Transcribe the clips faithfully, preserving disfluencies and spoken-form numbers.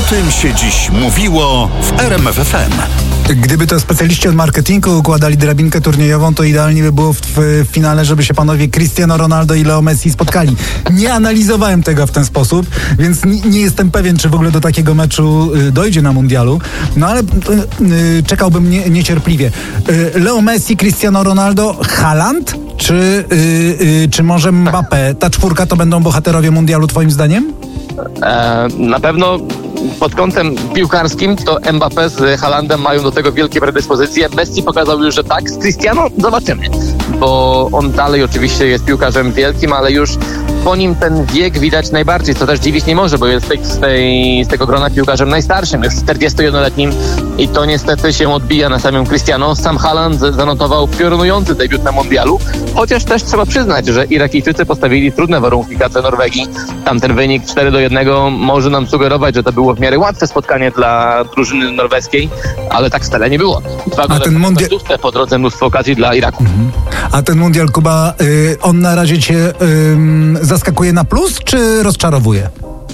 tym się dziś mówiło w R M F F M. Gdyby to specjaliści od marketingu układali drabinkę turniejową, to idealnie by było w, w finale, żeby się panowie Cristiano Ronaldo i Leo Messi spotkali. Nie analizowałem tego w ten sposób, więc nie, nie jestem pewien, czy w ogóle do takiego meczu y, dojdzie na mundialu. No ale y, y, czekałbym nie, niecierpliwie. Y, Leo Messi, Cristiano Ronaldo, Haaland? Czy, y, y, czy może Mbappé? Ta czwórka to będą bohaterowie mundialu twoim zdaniem? E, na pewno pod kątem piłkarskim to Mbappé z Haalandem mają do tego wielkie predyspozycje. Messi pokazał już, że tak. Z Cristiano zobaczymy, bo on dalej oczywiście jest piłkarzem wielkim, ale już po nim ten wiek widać najbardziej, co też dziwić nie może, bo jest z, tej, z tego grona piłkarzem najstarszym, już czterdziestojednoletnim i to niestety się odbija na samym Cristiano. Sam Haaland zanotował piorunujący debiut na mundialu, chociaż też trzeba przyznać, że Irakijczycy postawili trudne warunki kadrze Norwegii. Tam ten wynik cztery do jednego może nam sugerować, że to było w miarę łatwe spotkanie dla drużyny norweskiej, ale tak wcale nie było. Dwa gole ten mundial... po drodze mnóstwo okazji dla Iraku. Mhm. A ten mundial, Kuba, y, on na razie cię y, zaskakuje na plus, czy rozczarowuje?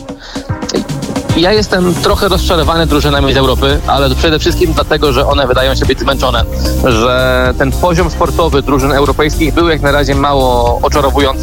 Ja jestem trochę rozczarowany drużynami z Europy, ale przede wszystkim dlatego, że one wydają się być zmęczone, że ten poziom sportowy drużyn europejskich był jak na razie mało oczarowujący.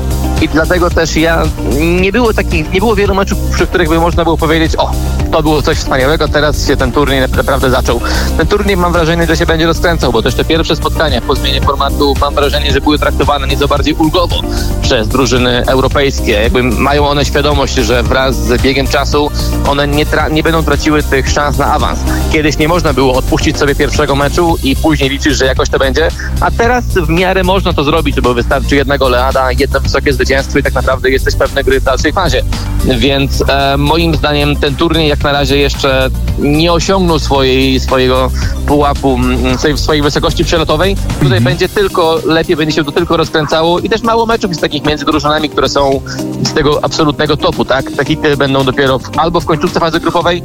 I dlatego też ja nie było takich, nie było wielu meczów, przy których by można było powiedzieć, o, to było coś wspaniałego, teraz się ten turniej naprawdę zaczął. Ten turniej mam wrażenie, że się będzie rozkręcał, bo też te pierwsze spotkania po zmianie formatu mam wrażenie, że były traktowane nieco bardziej ulgowo przez drużyny europejskie. Jakby mają one świadomość, że wraz z biegiem czasu one nie, tra- nie będą traciły tych szans na awans. Kiedyś nie można było odpuścić sobie pierwszego meczu i później liczyć, że jakoś to będzie, a teraz w miarę można to zrobić, bo wystarczy jedna goleada, jedno wysokie zwycięstwo i tak naprawdę jesteś pewny gry w dalszej fazie. Więc e, moim zdaniem ten turniej jak na razie jeszcze nie osiągnął swojej, swojego pułapu, swojej, swojej wysokości przelotowej. Tutaj mm-hmm. będzie tylko, lepiej będzie się to tylko rozkręcało i też mało meczów jest takich między drużynami, które są z tego absolutnego topu, tak? Te hity będą dopiero w, albo w końcówce fazy grupowej,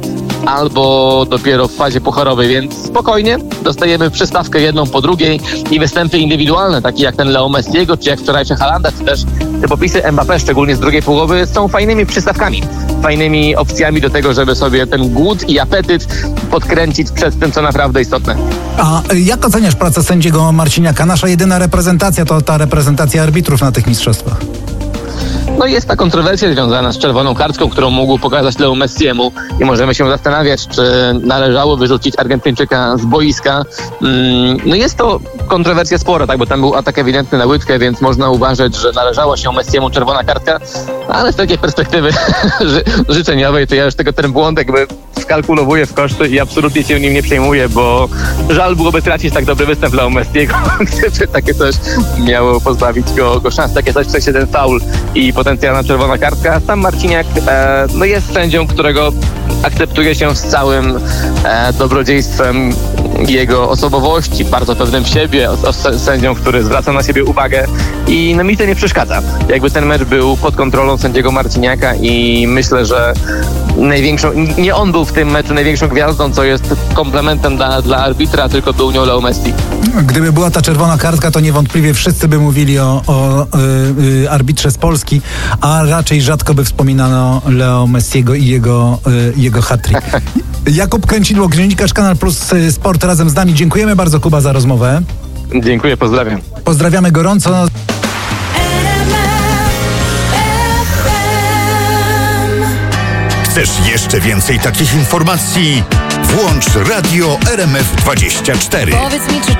albo dopiero w fazie pucharowej, więc spokojnie dostajemy przystawkę jedną po drugiej i występy indywidualne, takie jak ten Leo Messiego, czy jak wczorajszy Haalanda, czy też te popisy Mbappé, szczególnie z drugiej połowy, są fajnymi przystawkami, fajnymi opcjami do tego, żeby sobie ten głód i apetyt podkręcić przed tym, co naprawdę istotne. A jak oceniasz pracę sędziego Marciniaka? Nasza jedyna reprezentacja to ta reprezentacja arbitrów na tych mistrzostwach. No i jest ta kontrowersja związana z czerwoną kartką, którą mógł pokazać Leo Messiemu i możemy się zastanawiać, czy należało wyrzucić Argentyńczyka z boiska. No jest to kontrowersja spora, tak, bo tam był atak ewidentny na łydkę, więc można uważać, że należała się Messiemu czerwona kartka, ale z takiej perspektywy ży- życzeniowej to ja już tego ten błąd jakby wkalkulowuję w koszty i absolutnie się nim nie przejmuję, bo żal byłoby tracić tak dobry występ Leo Messiego, gdyby takie coś miało pozbawić go, go szans, takie coś, coś jeden faul i potencjalna czerwona kartka. Sam Marciniak e, no jest sędzią, którego akceptuje się z całym e, dobrodziejstwem jego osobowości, bardzo pewnym siebie, o, o, sędzią, który zwraca na siebie uwagę i no mi to nie przeszkadza. Jakby ten mecz był pod kontrolą sędziego Marciniaka i myślę, że największą, nie on był w tym meczu największą gwiazdą, co jest komplementem dla, dla arbitra, tylko był nią Leo Messi. Gdyby była ta czerwona kartka, to niewątpliwie wszyscy by mówili o, o y, y, arbitrze z Polski, a raczej rzadko by wspominano Leo Messiego i jego, y, jego hat-trick. Jakub Kręcidło, dziennikarz Kanal Plus Sport razem z nami. Dziękujemy bardzo, Kuba, za rozmowę. Dziękuję, pozdrawiam. Pozdrawiamy gorąco. Chcesz jeszcze więcej takich informacji? Włącz Radio R M F dwadzieścia cztery. Powiedz mi, czy